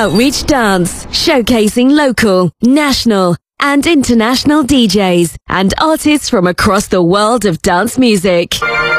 Outreach Dance, showcasing local, national, and international DJs and artists from across the world of dance music.